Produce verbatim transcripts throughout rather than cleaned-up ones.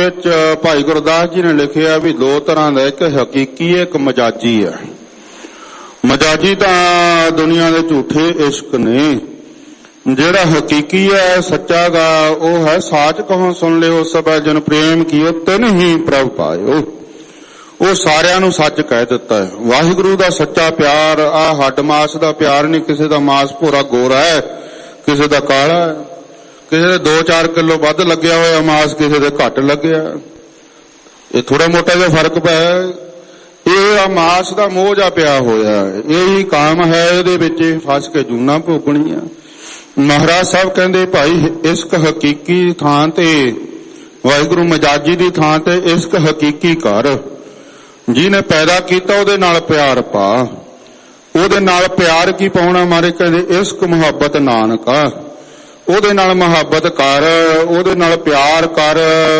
ਵਿੱਚ ਭਾਈ ਗੁਰਦਾਸ ਜੀ ਨੇ ਲਿਖਿਆ ਵੀ ਦੋ ਤਰ੍ਹਾਂ ਦਾ, ਇੱਕ ਹਕੀਕੀ ਇੱਕ ਮਜਾਜੀ ਹੈ। ਮਜਾਜੀ ਤਾਂ ਦੁਨੀਆ ਦੇ ਝੂਠੇ ਇਸ਼ਕ ਨੇ, ਜਿਹੜਾ ਹਕੀਕੀ ਹੈ ਸੱਚਾ ਗਾ ਉਹ ਹੈ ਸਾਚ ਕਹੋ ਸੁਣ ਲਿਓ ਸਭੈ ਜਨ ਪ੍ਰੇਮ ਕੀਓ ਤਿਨ ਹੀ ਪ੍ਰਭ ਪਾਇਓ। ਉਹ ਸਾਰਿਆਂ ਨੂੰ ਸੱਚ ਕਹਿ ਦਿੱਤਾ ਹੈ। ਵਾਹਿਗੁਰੂ ਦਾ ਸੱਚਾ ਪਿਆਰ ਆ ਹੱਡ ਮਾਸ ਦਾ ਪਿਆਰ ਨਹੀਂ। ਕਿਸੇ ਦਾ ਮਾਸ ਭੋਰਾ ਗੋਰਾ ਹੈ, ਕਿਸੇ ਦਾ ਕਾਲਾ ਹੈ, ਕਿਸੇ ਦੇ ਦੋ ਚਾਰ ਕਿਲੋ ਵੱਧ ਲੱਗਿਆ ਹੋਇਆ ਮਾਸ, ਕਿਸੇ ਦੇ ਘੱਟ ਲੱਗਿਆ। ਇਹ ਥੋੜਾ ਮੋਟਾ ਜਿਹਾ ਫਰਕ ਪਿਆ। ਇਹ ਆ ਮਾਸ ਦਾ ਮੋਹ ਜਾ ਪਿਆ ਹੋਇਆ, ਇਹੀ ਕਾਮ ਹੈ, ਇਹਦੇ ਵਿੱਚ ਫਸ ਕੇ ਜੂਨਾਂ ਭੋਗਣੀਆਂ। ਮਹਾਰਾਜ ਸਾਹਿਬ ਕਹਿੰਦੇ ਭਾਈ ਇਸ਼ਕ ਹਕੀਕੀ ਥਾਂ ਤੇ, ਵਾਹਿਗੁਰੂ ਮਜਾਜੀ ਦੀ ਥਾਂ ਤੇ ਇਸ਼ਕ ਹਕੀਕੀ ਕਰ। ਜਿਹਨੇ ਪੈਦਾ ਕੀਤਾ ਉਹਦੇ ਨਾਲ ਪਿਆਰ ਪਾ। ਉਹਦੇ ਨਾਲ ਪਿਆਰ ਕੀ ਪਾਉਣਾ ਮਾਰੇ ਕਹਿੰਦੇ ਇਸ਼ਕ ਮੁਹੱਬਤ ਨਾਨਕਾ। ਉਹਦੇ ਨਾਲ ਮੁਹੱਬਤ ਕਰ, ਉਹਦੇ ਨਾਲ ਪਿਆਰ ਕਰ।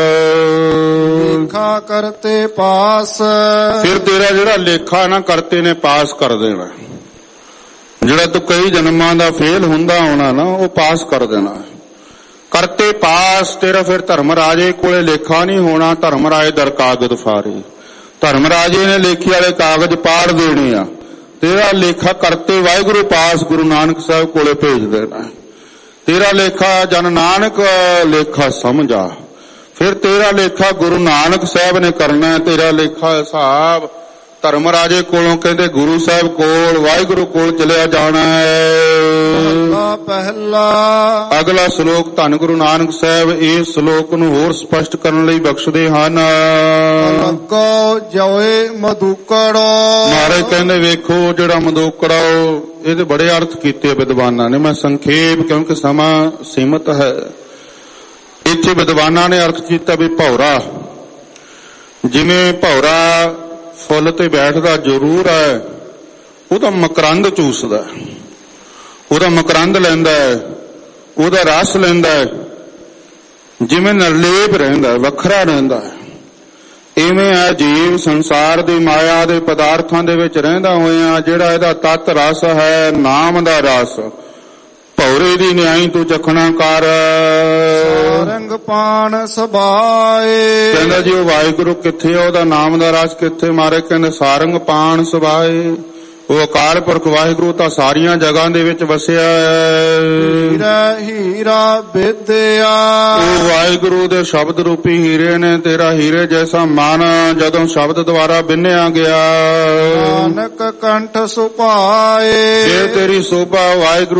ਲੇਖਾ ਕਰਤੇ ਪਾਸ, ਫਿਰ ਤੇਰਾ ਜਿਹੜਾ ਲੇਖਾ ਨਾ ਕਰਤੇ ਨੇ ਪਾਸ ਕਰ ਦੇਣਾ। ਜਿਹੜਾ ਤੂੰ ਕਈ ਜਨਮਾਂ ਦਾ ਫੇਲ ਹੁੰਦਾ ਹੋਣਾ ਨਾ, ਉਹ ਪਾਸ ਕਰ ਦੇਣਾ। ਕਰਤੇ ਪਾਸ ਤੇਰਾ ਫਿਰ ਧਰਮ ਰਾਜੇ ਕੋਲੇ ਲੇਖਾ ਨਹੀਂ ਹੋਣਾ। ਧਰਮ ਰਾਜੇ ਦਰ ਕਾਗਜ਼ ਫਾਰੇ, ਧਰਮ ਰਾਜੇ ਨੇ ਲੇਖੇ ਵਾਲੇ ਕਾਗਜ਼ ਪਾੜ ਦੇਣੇ ਆ। ਤੇਰਾ ਲੇਖਾ ਕਰਤੇ ਵਾਹਿਗੁਰੂ ਪਾਸ ਗੁਰੂ ਨਾਨਕ ਸਾਹਿਬ ਕੋਲੇ ਭੇਜ ਦੇਣਾ। ਤੇਰਾ ਲੇਖਾ ਜਨ ਨਾਨਕ ਲੇਖਾ ਸਮਝਾ। ਫਿਰ ਤੇਰਾ ਲੇਖਾ ਗੁਰੂ ਨਾਨਕ ਸਾਹਿਬ ਨੇ ਕਰਨਾ। ਤੇਰਾ ਲੇਖਾ ਹਿਸਾਬ ਧਰਮ ਰਾਜੇ ਕੋਲੋਂ ਕਹਿੰਦੇ ਗੁਰੂ ਸਾਹਿਬ ਕੋਲ ਵਾਹਿਗੁਰੂ ਕੋਲ ਚਲਿਆ ਜਾਣਾ ਹੈ। ਪਹਿਲਾ ਅਗਲਾ ਸ਼ਲੋਕ ਧੰਨ ਗੁਰੂ ਨਾਨਕ ਸਾਹਿਬ ਇਸ ਸ਼ਲੋਕ ਨੂੰ ਹੋਰ ਸਪਸ਼ਟ ਕਰਨ ਲਈ ਬਖਸ਼ਦੇ ਹਨ। ਲੱਗੋ ਜੋਏ ਮਧੂਕੜੋ, ਮਹਾਰਾਜ ਕਹਿੰਦੇ ਵੇਖੋ ਜਿਹੜਾ ਮਧੂਕੜਾ ਇਹਦੇ ਬੜੇ ਅਰਥ ਕੀਤੇ ਵਿਦਵਾਨਾਂ ਨੇ। ਮੈਂ ਸੰਖੇਪ ਕਿਉਂਕਿ ਸਮਾਂ ਸੀਮਤ ਹੈ। ਇੱਥੇ ਵਿਦਵਾਨਾਂ ਨੇ ਅਰਥ ਕੀਤਾ ਵੀ ਭੌਰਾ, ਜਿਵੇਂ ਭੌਰਾ ਫੁੱਲ ਤੇ ਬੈਠਦਾ ਜ਼ਰੂਰ ਹੈ, ਉਹਦਾ ਮਕਰੰਦ ਚੂਸਦਾ, ਉਹਦਾ ਮਕਰੰਦ ਲੈਂਦਾ ਹੈ, ਉਹਦਾ ਰਸ ਲੈਂਦਾ ਹੈ। ਜਿਵੇਂ ਨਿਰਲੇਪ ਰਹਿੰਦਾ, ਵੱਖਰਾ ਰਹਿੰਦਾ ਹੈ, ਇਵੇਂ ਹੈ ਜੀਵ ਸੰਸਾਰ ਦੀ ਮਾਇਆ ਦੇ ਪਦਾਰਥਾਂ ਦੇ ਵਿੱਚ ਰਹਿੰਦਾ ਹੋਇਆ ਜਿਹੜਾ ਇਹਦਾ ਤਤ ਰਸ ਹੈ, ਨਾਮ ਦਾ ਰਸ, ਭੌਰੇ ਦੀ ਨਿਆਈ ਤੂੰ ਚਖਣਾ ਕਰ। ਸਾਰੰਗ ਪਾਣ ਸਬਾਏ, ਕਹਿੰਦਾ ਜੀ ਉਹ ਵਾਹਿਗੁਰੂ ਕਿੱਥੇ ਆ, ਉਹਦਾ ਨਾਮ ਦਾ ਰਸ ਕਿੱਥੇ ਮਾਰੇ? ਕਹਿੰਦੇ ਸਾਰੰਗ ਪਾਣ ਸਬਾਏ। ਉਹ ਅਕਾਲ ਪੁਰਖ ਵਾਹਿਗੁਰੂ ਤਾਂ ਸਾਰੀਆਂ ਜਗ੍ਹਾ ਦੇ ਵਿੱਚ ਵਸਿਆ ਹੈ। ਹੀਰਾ ਹੀਰਾ ਵਿਦਿਆ, ਉਹ ਵਾਹਿਗੁਰੂ ਦੇ ਸ਼ਬਦ ਰੂਪੀ ਹੀਰੇ ਨੇ। ਤੇਰਾ ਹੀਰੇ ਜੈਸਾ ਮਨ ਜਦੋਂ ਸ਼ਬਦ ਦੁਆਰਾ ਬਿੰਨਿਆ ਗਿਆ। ਨਾਨਕ ਕੰਠ ਸੁਭਾਏ, ਜੇ ਤੇਰੀ ਸੋਭਾ ਵਾਹਿਗੁਰੂ